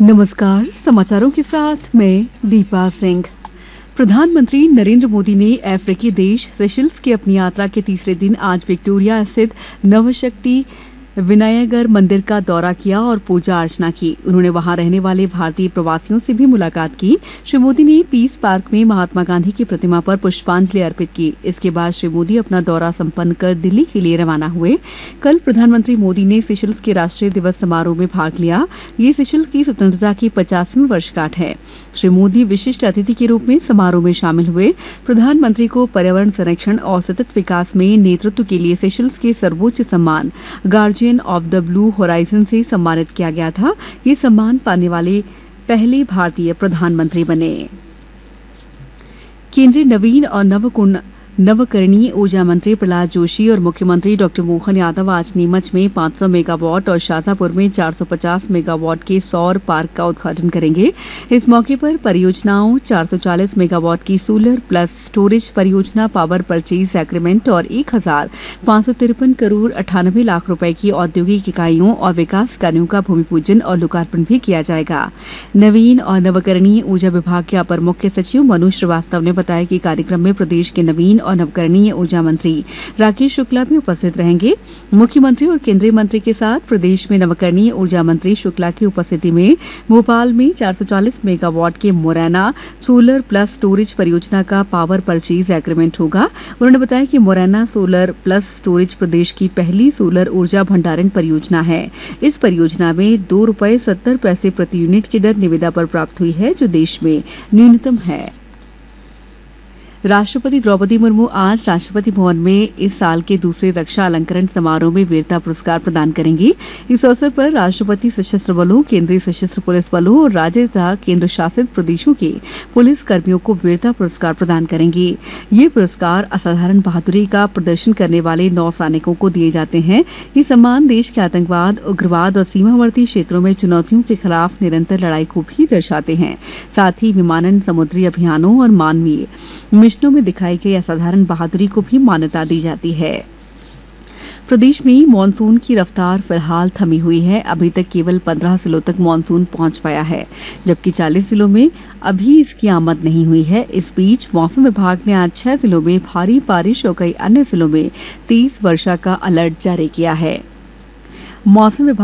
नमस्कार। समाचारों के साथ मैं दीपा सिंह। प्रधानमंत्री नरेंद्र मोदी ने अफ्रीकी देश सेशल्स की अपनी यात्रा के तीसरे दिन आज विक्टोरिया स्थित नवशक्ति विनायगर मंदिर का दौरा किया और पूजा अर्चना की। उन्होंने वहां रहने वाले भारतीय प्रवासियों से भी मुलाकात की। श्री मोदी ने पीस पार्क में महात्मा गांधी की प्रतिमा पर पुष्पांजलि अर्पित की। इसके बाद श्री मोदी अपना दौरा संपन्न कर दिल्ली के लिए रवाना हुए। कल प्रधानमंत्री मोदी ने सेशल्स के राष्ट्रीय दिवस समारोह में भाग लिया। ये सेशल्स की स्वतंत्रता की 50वीं वर्षगांठ है। श्री मोदी विशिष्ट अतिथि के रूप में समारोह में शामिल हुए। प्रधानमंत्री को पर्यावरण संरक्षण और सतत विकास में नेतृत्व के लिए सेशल्स के सर्वोच्च सम्मान guardian of the blue horizon से सम्मानित किया गया था। ये सम्मान पाने वाले पहले भारतीय प्रधानमंत्री बने। केंद्रीय नवीन और नवकरणीय ऊर्जा मंत्री प्रहलाद जोशी और मुख्यमंत्री डॉ मोहन यादव आज नीमच में 500 मेगावाट और शाजापुर में 450 मेगावाट के सौर पार्क का उद्घाटन करेंगे। इस मौके पर परियोजनाओं 440 मेगावाट की सोलर प्लस स्टोरेज परियोजना, पावर परचेज एग्रीमेंट और 1,553 करोड़ 98 लाख रुपए की औद्योगिक इकाइयों और विकास कार्यों का भूमि पूजन और लोकार्पण भी किया जाएगा। नवीन और नवकरणीय ऊर्जा विभाग के अपर मुख्य सचिव मनु श्रीवास्तव ने बताया कि कार्यक्रम में प्रदेश के नवीन और नवकरणीय ऊर्जा मंत्री राकेश शुक्ला भी उपस्थित रहेंगे। मुख्यमंत्री और केंद्रीय मंत्री के साथ प्रदेश में नवकरणीय ऊर्जा मंत्री शुक्ला की उपस्थिति में भोपाल में 440 मेगावाट के मुरैना सोलर प्लस स्टोरेज परियोजना का पावर परचेज एग्रीमेंट होगा। उन्होंने बताया कि मुरैना सोलर प्लस स्टोरेज प्रदेश की पहली सोलर ऊर्जा भंडारण परियोजना है। इस परियोजना में ₹2.70 प्रति यूनिट की दर निविदा पर प्राप्त हुई है, जो देश में न्यूनतम है। राष्ट्रपति द्रौपदी मुर्मू आज राष्ट्रपति भवन में इस साल के दूसरे रक्षा अलंकरण समारोह में वीरता पुरस्कार प्रदान करेंगी। इस अवसर पर राष्ट्रपति सशस्त्र बलों, केंद्रीय सशस्त्र पुलिस बलों और राज्य तथा केंद्र शासित प्रदेशों के पुलिस कर्मियों को वीरता पुरस्कार प्रदान करेंगी। ये पुरस्कार असाधारण बहादुरी का प्रदर्शन करने वाले नौसैनिकों को दिए जाते हैं। ये सम्मान देश के आतंकवाद, उग्रवाद और सीमावर्ती क्षेत्रों में चुनौतियों के खिलाफ निरंतर लड़ाई को भी दर्शाते हैं। साथ ही विमानन, समुद्री अभियानों और मानवीय मिशनों में दिखाई गई असाधारण बहादुरी को भी मान्यता दी जाती है। प्रदेश में मानसून की रफ्तार फिलहाल थमी हुई है। अभी तक केवल 15 जिलों तक मानसून पहुंच पाया है, जबकि 40 जिलों में अभी इसकी आमद नहीं हुई है। इस बीच मौसम विभाग ने आज 6 जिलों में भारी बारिश और कई अन्य जिलों में तेज वर्षा का अलर्ट जारी किया है। मौसम विभाग